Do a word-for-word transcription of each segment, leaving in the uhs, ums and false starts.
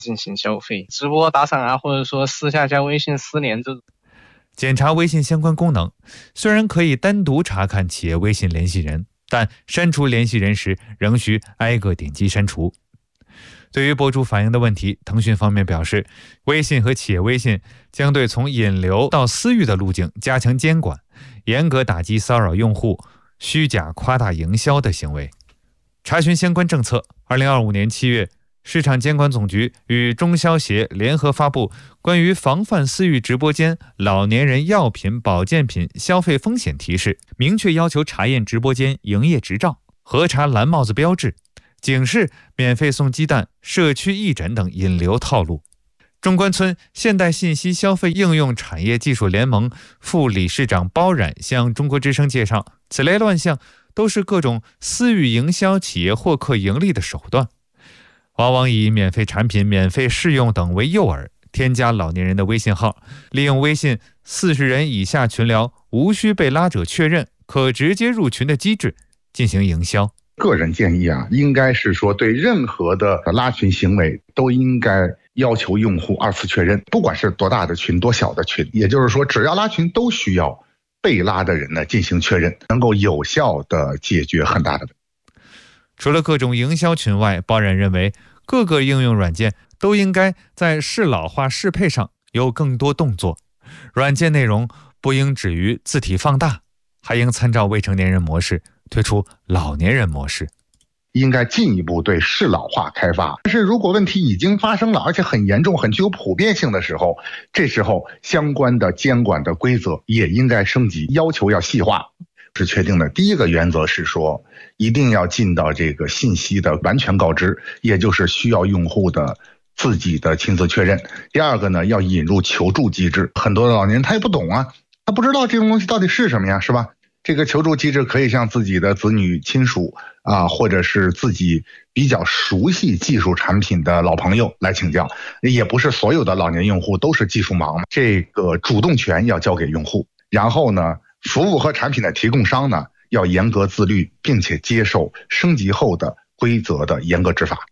进行消费，直播打赏啊，或者说私下加微信私联这种。 检查微信相关功能，虽然可以单独查看企业微信联系人，但删除联系人时仍需挨个点击删除。对于博主反映的问题，腾讯方面表示，微信和企业微信将对从引流到私域的路径加强监管，严格打击骚扰用户、虚假夸大营销的行为。查询相关政策，二零二五年七月，市场监管总局与中消协联合发布关于防范私域直播间老年人药品、保健品消费风险提示，明确要求查验直播间营业执照，核查蓝帽子标志，警示免费送鸡蛋、社区义诊等引流套路。中关村现代信息消费应用产业技术联盟副理事长包冉向中国之声介绍，此类乱象都是各种私域营销企业获客盈利的手段，往往以免费产品、免费试用等为诱饵，添加老年人的微信号，利用微信四十人以下群聊无需被拉者确认，可直接入群的机制进行营销。 个人建议啊，应该是说对任何的拉群行为都应该要求用户二次确认，不管是多大的群、多小的群，也就是说，只要拉群都需要被拉的人呢进行确认，能够有效的解决很大的问题。 除了各种营销群外，包冉认为各个应用软件都应该在适老化适配上有更多动作，软件内容不应止于字体放大，还应参照未成年人模式推出老年人模式， 应该进一步对适老化开发。但是如果问题已经发生了，而且很严重、很具有普遍性的时候，这时候相关的监管的规则也应该升级，要求要细化。是确定的。第一个原则是说，一定要尽到这个信息的完全告知，也就是需要用户的自己的亲自确认。第二个呢，要引入求助机制。很多的老年人他也不懂啊，他不知道这种东西到底是什么呀，是吧？这个求助机制可以向自己的子女亲属啊，或者是自己比较熟悉技术产品的老朋友来请教。也不是所有的老年用户都是技术盲，这个主动权要交给用户。然后呢，服务和产品的提供商呢，要严格自律，并且接受升级后的规则的严格执法。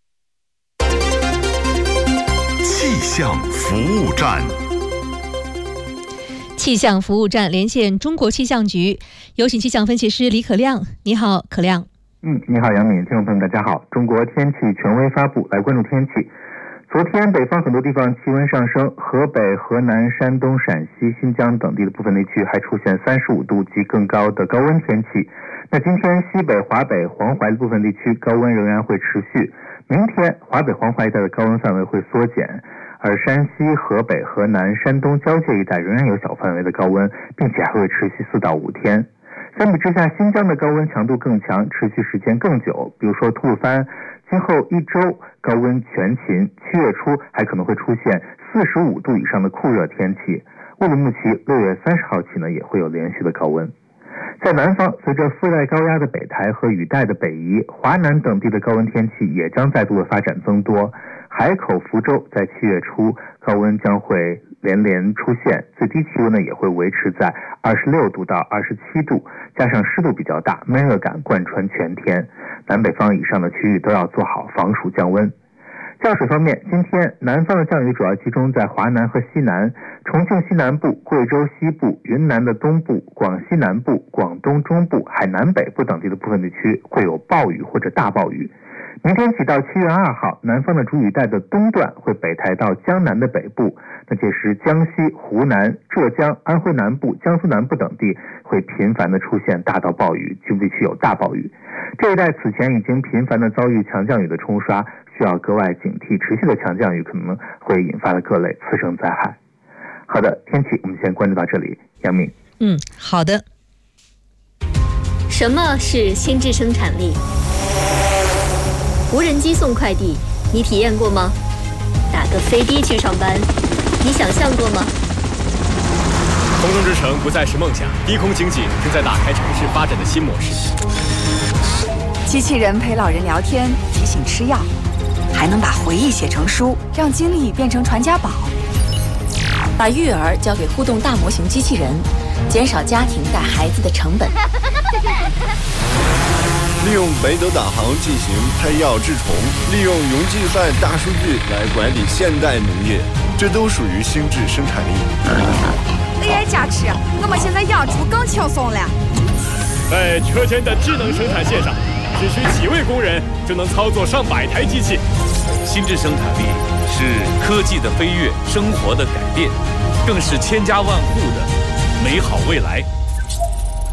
气象服务站。 气象服务站连线中国气象局，有请气象分析师李可亮。你好，可亮。 嗯，你好，杨敏，听众朋友大家好。中国天气权威发布，来关注天气。昨天北方很多地方气温上升，河北、河南、山东、陕西、新疆等地的部分地区还出现三十五度及更高的高温天气。那今天西北、华北、黄淮的部分地区高温仍然会持续，明天华北、黄淮一带的高温范围会缩减，而山西、河北、河南、山东交界一带仍然有小范围的高温，并且还会持续四到五天。相比之下，新疆的高温强度更强，持续时间更久。比如说吐鲁番，今后一周高温全勤，七月初还可能会出现四十五度以上的酷热天气。乌鲁木齐六月三十号起呢，也会有连续的高温。在南方，随着副带高压的北抬和雨带的北移，华南等地的高温天气也将再度的发展增多。海口、福州在七月初高温将会连连出现，最低气温呢也会维持在二十六度到二十七度，加上湿度比较大，闷热感贯穿全天。南北方以上的区域都要做好防暑降温。降水方面，今天南方的降雨主要集中在华南和西南，重庆西南部、贵州西部、云南的东部、广西南部、广东中部、海南北部等地的部分地区会有暴雨或者大暴雨。明天起到七月二号，南方的主雨带的东段会北抬到江南的北部，那届时江西、湖南、浙江、安徽南部、江苏南部等地会频繁的出现大到暴雨，局部地区有大暴雨。这一带此前已经频繁的遭遇强降雨的冲刷，需要格外警惕，持续的强降雨可能会引发的各类次生灾害。好的，天气我们先关注到这里。杨敏。 嗯，好的。 什么是心智生产力？无人机送快递，你体验过吗？打个飞的去上班，你想象过吗？ 空中之城不再是梦想，低空经济正在打开城市发展的新模式。 机器人陪老人聊天，提醒吃药，还能把回忆写成书，让经历变成传家宝。 把育儿交给互动大模型机器人，减少家庭带孩子的成本。 利用北斗导航进行喷药治虫，利用云计算大数据来管理现代农业，这都属于心智生产力。 A I 加持，我们现在养猪更轻松了。 在车间的智能生产线上，只需几位工人就能操作上百台机器。 心智生产力是科技的飞跃，生活的改变，更是千家万户的美好未来。